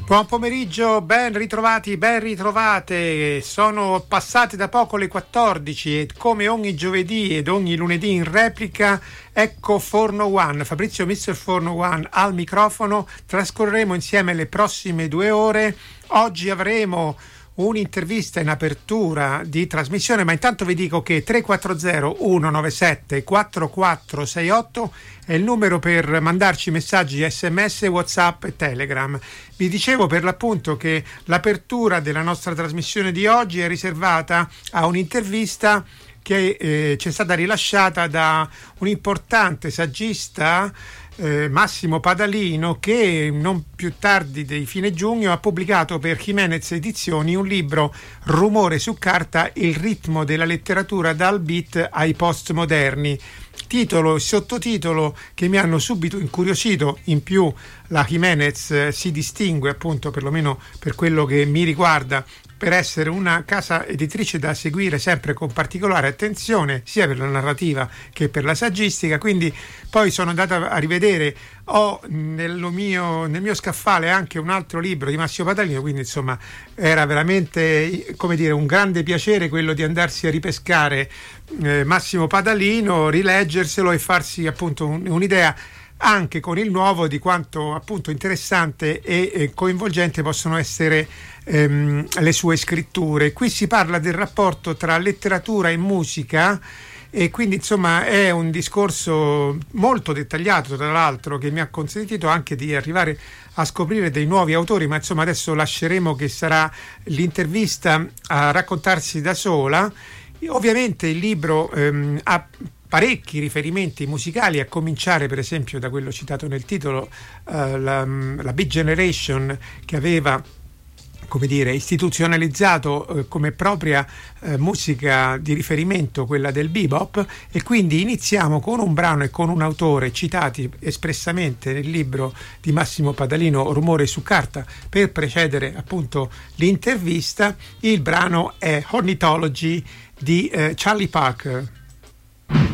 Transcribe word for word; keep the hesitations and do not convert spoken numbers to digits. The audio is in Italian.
Buon pomeriggio, ben ritrovati, ben ritrovate. Sono passate da poco le quattordici e come ogni giovedì ed ogni lunedì in replica, ecco Forno One, Fabrizio mister Forno One al microfono. Trascorreremo insieme le prossime due ore. Oggi avremo un'intervista in apertura di trasmissione, ma intanto vi dico che tre quattro zero uno nove sette quattro quattro sei otto è il numero per mandarci messaggi sms, whatsapp e telegram. Vi dicevo per l'appunto che l'apertura della nostra trasmissione di oggi è riservata a un'intervista che eh, ci è stata rilasciata da un importante saggista, Eh, Massimo Padalino, che non più tardi di fine giugno ha pubblicato per Jimenez Edizioni un libro, Rumore su carta, il ritmo della letteratura dal beat ai postmoderni. Titolo e sottotitolo che mi hanno subito incuriosito. In più la Jimenez eh, si distingue, appunto, perlomeno per quello che mi riguarda, per essere una casa editrice da seguire sempre con particolare attenzione sia per la narrativa che per la saggistica. Quindi poi sono andata a rivedere, ho nel mio, nel mio scaffale anche un altro libro di Massimo Padalino, quindi insomma era veramente, come dire, un grande piacere quello di andarsi a ripescare eh, Massimo Padalino, rileggerselo e farsi appunto un, un'idea anche con il nuovo di quanto appunto interessante e, e coinvolgente possono essere ehm, le sue scritture. Qui si parla del rapporto tra letteratura e musica e quindi insomma è un discorso molto dettagliato, tra l'altro, che mi ha consentito anche di arrivare a scoprire dei nuovi autori, ma insomma adesso lasceremo che sarà l'intervista a raccontarsi da sola. Ovviamente il libro ehm, ha parecchi riferimenti musicali, a cominciare per esempio da quello citato nel titolo, uh, la, la Beat Generation, che aveva, come dire, istituzionalizzato eh, come propria eh, musica di riferimento quella del bebop, e quindi iniziamo con un brano e con un autore citati espressamente nel libro di Massimo Padalino, Rumore su carta, per precedere appunto l'intervista. Il brano è Ornithology di eh, Charlie Parker.